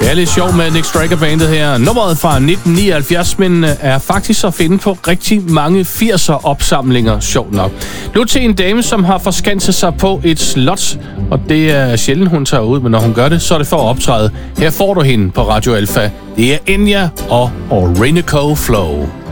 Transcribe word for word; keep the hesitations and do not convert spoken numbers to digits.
Det er lidt sjovt med Nick Striker-bandet her. Nummeret fra nitten nioghalvfjerds, men er faktisk at finde på rigtig mange firser-opsamlinger, sjovt nok. Nu til en dame, som har forskanset sig på et slot, og det er sjældent, hun tager ud, men når hun gør det, så er det for at optræde. Her får du hende på Radio Alpha. Det er Enya og Orinoco Flow.